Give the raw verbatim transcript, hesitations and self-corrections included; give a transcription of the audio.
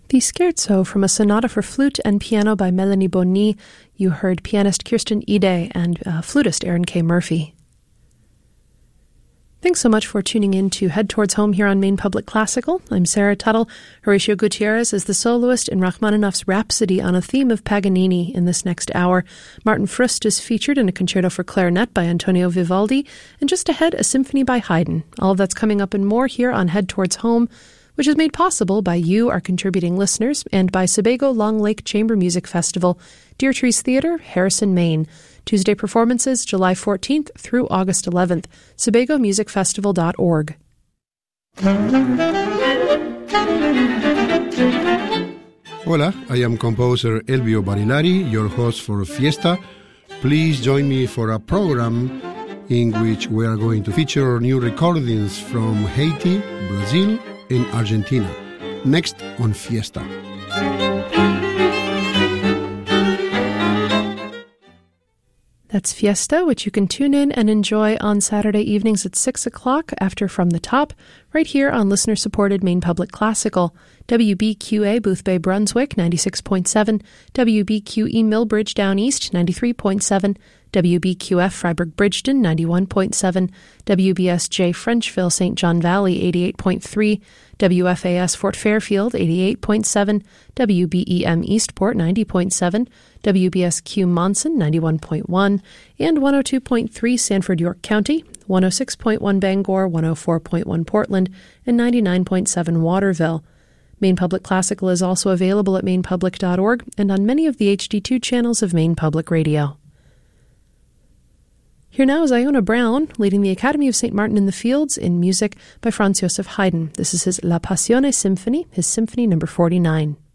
The Scherzo from a sonata for flute and piano by Melanie Bonny. You heard pianist Kirsten Ide and uh, flutist Aaron K. Murphy. Thanks so much for tuning in to Head Towards Home here on Maine Public Classical. I'm Sarah Tuttle. Horatio Gutierrez is the soloist in Rachmaninoff's Rhapsody on a theme of Paganini in this next hour. Martin Frust is featured in a concerto for clarinet by Antonio Vivaldi, and just ahead, a symphony by Haydn. All of that's coming up and more here on Head Towards Home, which is made possible by you, our contributing listeners, and by Sebago Long Lake Chamber Music Festival, Deer Trees Theater, Harrison, Maine. Tuesday performances, July fourteenth through August eleventh. Sebago Music Festival dot org. Hola, I am composer Elvio Barilari, your host for Fiesta. Please join me for a program in which we are going to feature new recordings from Haiti, Brazil, and Argentina. Next on Fiesta. That's Fiesta, which you can tune in and enjoy on Saturday evenings at six o'clock after From the Top, right here on listener-supported Maine Public Classical. W B Q A Boothbay Brunswick, ninety-six point seven, W B Q E Millbridge Down East, ninety-three point seven, W B Q F Freiburg Bridgeton, ninety-one point seven, W B S J Frenchville Saint John Valley, eighty-eight point three, W F A S Fort Fairfield, eighty-eight point seven, W B E M Eastport, ninety point seven, W B S Q Monson, ninety-one point one, and one oh two point three Sanford York County, one oh six point one Bangor, one oh four point one Portland, and ninety-nine point seven Waterville. Maine Public Classical is also available at maine public dot org and on many of the H D two channels of Maine Public Radio. Here now is Iona Brown, leading the Academy of Saint Martin in the Fields in music by Franz Joseph Haydn. This is his La Passione Symphony, his Symphony number forty-nine.